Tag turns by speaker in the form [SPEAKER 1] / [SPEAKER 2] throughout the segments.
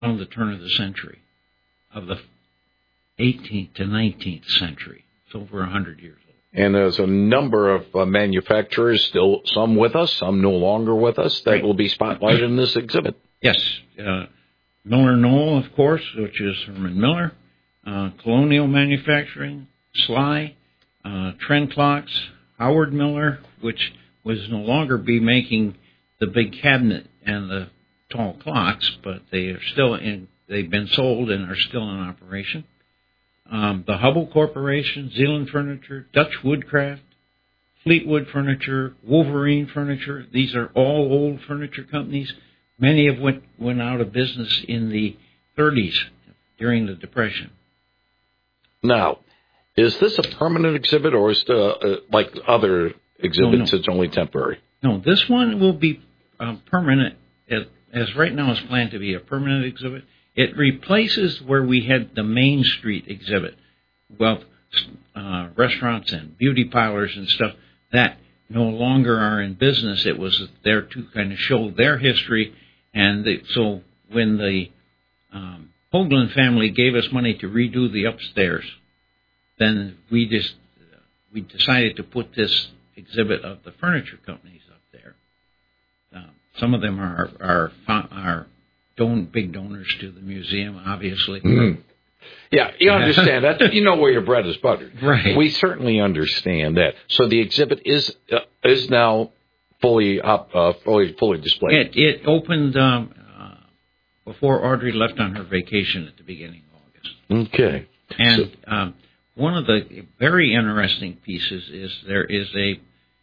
[SPEAKER 1] around the turn of the century, of the 18th to 19th century. It's over 100 years old.
[SPEAKER 2] And there's a number of manufacturers, still some with us, some no longer with us, that will be spotlighted in this exhibit.
[SPEAKER 1] Yes. Miller Knoll, of course, which is Herman Miller. Colonial Manufacturing, Sly, Trend Clocks, Howard Miller, which was no longer be making the big cabinet and the tall clocks, but they are still in. They've been sold and are still in operation. The Hubble Corporation, Zeeland Furniture, Dutch Woodcraft, Fleetwood Furniture, Wolverine Furniture. These are all old furniture companies, many of which went out of business in the 30s during the Depression.
[SPEAKER 2] Now, is this a permanent exhibit, or is it like other exhibits, it's only temporary?
[SPEAKER 1] No, this one will be permanent, as right now it's planned to be a permanent exhibit. It replaces where we had the Main Street exhibit, restaurants and beauty parlors and stuff that no longer are in business. It was there to kind of show their history, and so when the Hoagland family gave us money to redo the upstairs, then we decided to put this exhibit of the furniture companies up there. Some of them are big donors to the museum, obviously.
[SPEAKER 2] Mm-hmm. Yeah, you understand that. You know where your bread is buttered.
[SPEAKER 1] Right.
[SPEAKER 2] We certainly understand that. So the exhibit is now fully displayed.
[SPEAKER 1] It opened before Audrey left on her vacation at the beginning of August.
[SPEAKER 2] Okay.
[SPEAKER 1] And one of the very interesting pieces is there is a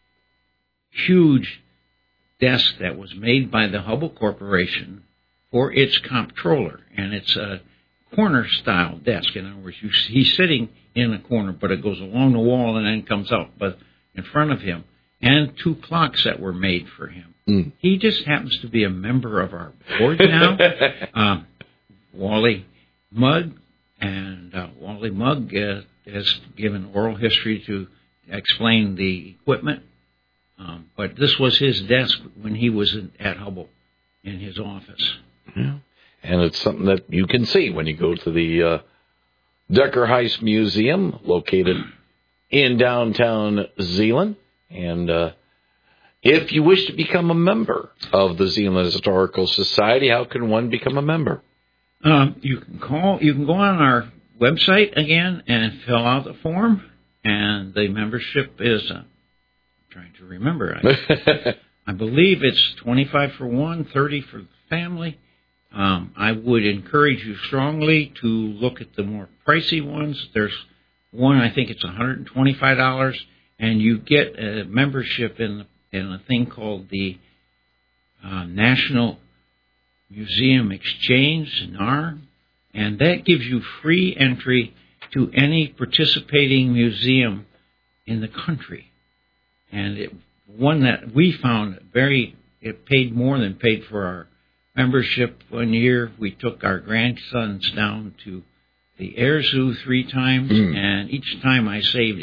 [SPEAKER 1] huge desk that was made by the Hubble Corporation for its comptroller, and it's a corner-style desk. In other words, he's sitting in a corner, but it goes along the wall and then comes out but in front of him, and two clocks that were made for him. Mm. He just happens to be a member of our board now. Wally Mugg, and Wally Mugg has given oral history to explain the equipment, but this was his desk when he was at Hubble in his office.
[SPEAKER 2] Yeah. And it's something that you can see when you go to the Decker Heist Museum, located in downtown Zeeland. And if you wish to become a member of the Zeeland Historical Society, how can one become a member?
[SPEAKER 1] You can go on our website again and fill out the form. And the membership is, I'm trying to remember, I believe it's $25 for one, $30 for the family. I would encourage you strongly to look at the more pricey ones. There's one, I think it's $125, and you get a membership in a thing called the National Museum Exchange, NAR, and that gives you free entry to any participating museum in the country. And one that we found it paid more than paid for our membership. One year we took our grandsons down to the Air Zoo 3 times, and each time I saved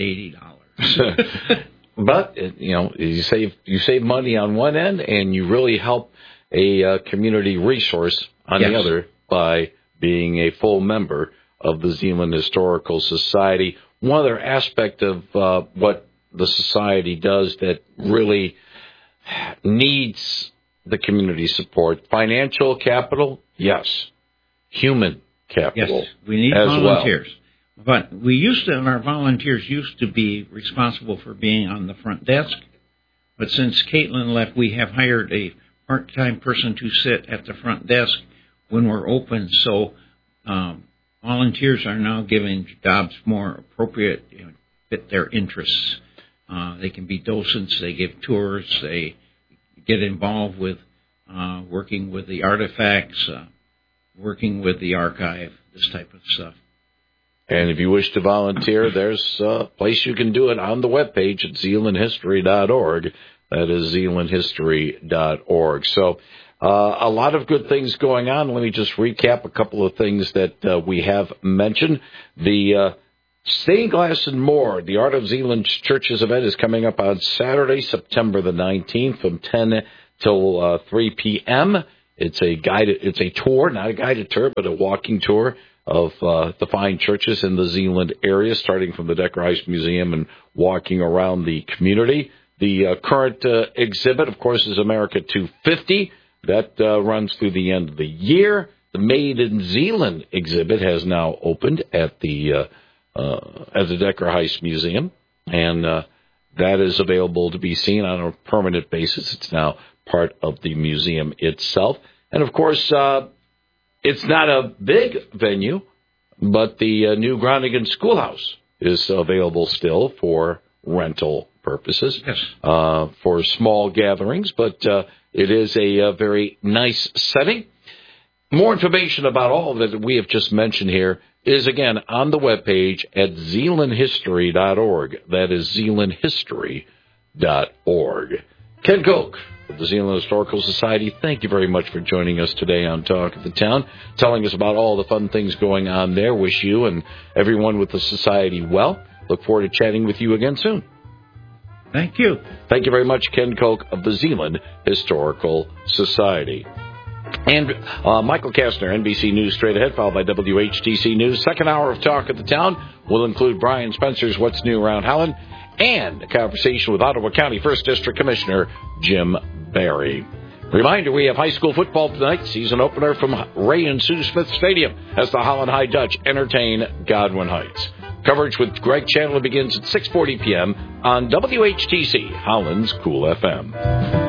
[SPEAKER 1] $80.
[SPEAKER 2] But you save money on one end, and you really help a community resource on the other by being a full member of the Zeeland Historical Society. One other aspect of what the society does that really needs the community support: financial capital, yes. Human capital,
[SPEAKER 1] yes. We need volunteers. Well. But our volunteers used to be responsible for being on the front desk. But since Caitlin left, we have hired a part-time person to sit at the front desk when we're open. So volunteers are now given jobs more appropriate, fit their interests. They can be docents, they give tours, they get involved with working with the artifacts, working with the archive, this type of stuff.
[SPEAKER 2] And if you wish to volunteer, there's a place you can do it on the webpage at zeelandhistory.org. That is zeelandhistory.org. So a lot of good things going on. Let me just recap a couple of things that we have mentioned. The Stained Glass and More, the Art of Zeeland Churches event is coming up on Saturday, September the 19th from 10 till 3 p.m. It's a tour, not a guided tour, but a walking tour of the fine churches in the Zeeland area, starting from the Decker Heist Museum and walking around the community. The current exhibit, of course, is America 250. That runs through the end of the year. The Made in Zeeland exhibit has now opened at the Decker Heist Museum, and that is available to be seen on a permanent basis. It's now part of the museum itself. And, of course, it's not a big venue, but the new Groningen Schoolhouse is available still for rental purposes, for small gatherings, but it is a very nice setting. More information about all that we have just mentioned here is, again, on the webpage at zeelandhistory.org. That is zeelandhistory.org. Ken Koch of the Zeeland Historical Society, thank you very much for joining us today on Talk of the Town, telling us about all the fun things going on there. Wish you and everyone with the Society well. Look forward to chatting with you again soon.
[SPEAKER 1] Thank you.
[SPEAKER 2] Thank you very much, Ken Koch of the Zeeland Historical Society. And Michael Kastner, NBC News Straight Ahead, followed by WHTC News. Second hour of Talk of the Town will include Brian Spencer's What's New Around Holland and a conversation with Ottawa County 1st District Commissioner Jim Barry. Reminder, we have high school football tonight, season opener from Ray and Sue Smith Stadium as the Holland High Dutch entertain Godwin Heights. Coverage with Greg Chandler begins at 6:40 p.m. on WHTC, Holland's Cool FM.